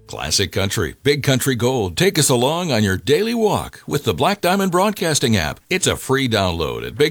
Classic Country, Big Country Gold. Take us along on your daily walk with the Black Diamond Broadcasting app. It's a free download at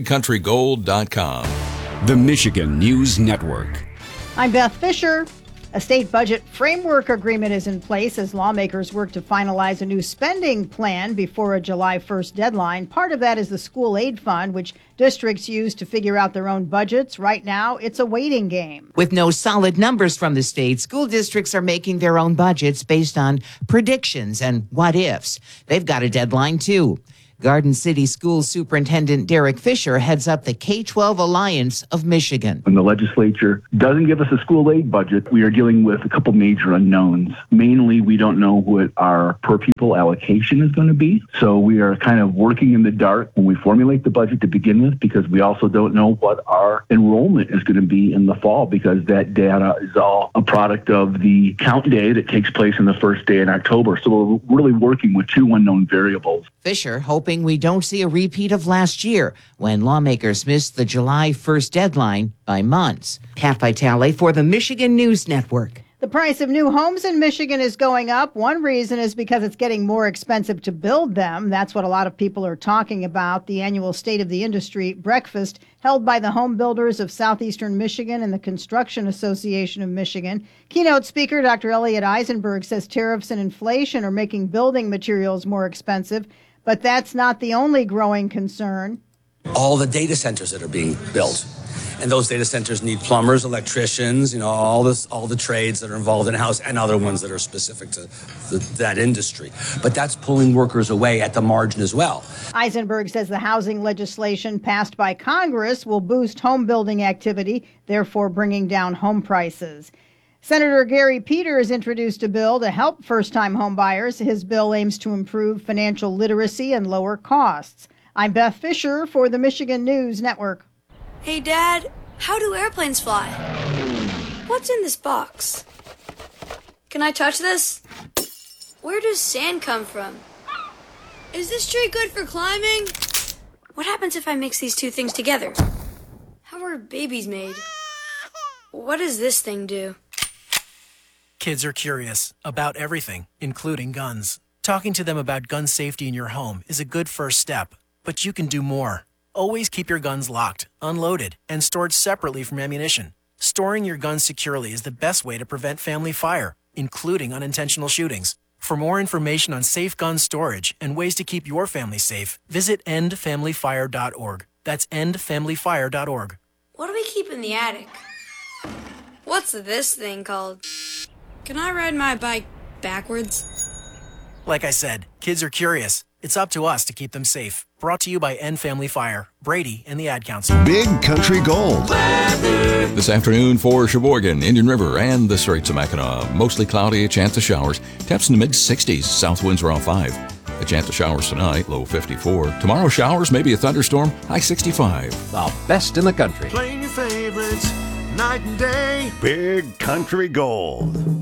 bigcountrygold.com. The Michigan News Network. I'm Beth Fisher. A state budget framework agreement is in place as lawmakers work to finalize a new spending plan before a July 1st deadline. Part of that is the school aid fund, which districts use to figure out their own budgets. Right now, it's a waiting game. With no solid numbers from the state, school districts are making their own budgets based on predictions and what ifs. They've got a deadline, too. Garden City School Superintendent Derek Fisher heads up the K-12 Alliance of Michigan. When the legislature doesn't give us a school aid budget, we are dealing with a couple major unknowns. Mainly, we don't know what our per pupil allocation is going to be. So we are kind of working in the dark when we formulate the budget to begin with, because we also don't know what our enrollment is going to be in the fall, because that data is all a product of the count day that takes place in the first day in October. So we're really working with two unknown variables. Fisher hoping we don't see a repeat of last year when lawmakers missed the July 1st deadline by months. Kat Vitale for the Michigan News Network. The price of new homes in Michigan is going up. One reason is because it's getting more expensive to build them. That's what a lot of people are talking about. The annual State of the Industry breakfast held by the home builders of southeastern Michigan and the Construction Association of Michigan. Keynote speaker Dr. Elliot Eisenberg says tariffs and inflation are making building materials more expensive, but that's not the only growing concern. All the data centers that are being built. And those data centers need plumbers, electricians, all the trades that are involved in a house, and other ones that are specific to that industry. But that's pulling workers away at the margin as well. Eisenberg says the housing legislation passed by Congress will boost home building activity, therefore bringing down home prices. Senator Gary Peters introduced a bill to help first-time home buyers. His bill aims to improve financial literacy and lower costs. I'm Beth Fisher for the Michigan News Network. Hey, Dad, how do airplanes fly? What's in this box? Can I touch this? Where does sand come from? Is this tree good for climbing? What happens if I mix these two things together? How are babies made? What does this thing do? Kids are curious about everything, including guns. Talking to them about gun safety in your home is a good first step, but you can do more. Always keep your guns locked, unloaded, and stored separately from ammunition. Storing your guns securely is the best way to prevent family fire, including unintentional shootings. For more information on safe gun storage and ways to keep your family safe, visit endfamilyfire.org. That's endfamilyfire.org. What do we keep in the attic? What's this thing called? Can I ride my bike backwards? Like I said, kids are curious. It's up to us to keep them safe. Brought to you by End Family Fire, Brady, and the Ad Council. Big Country Gold. This afternoon for Sheboygan, Indian River, and the Straits of Mackinac. Mostly cloudy, a chance of showers. Temps in the mid-60s. South winds around 5. A chance of showers tonight, low 54. Tomorrow, showers, maybe a thunderstorm, high 65. The best in the country. Playing your favorites night and day. Big Country Gold.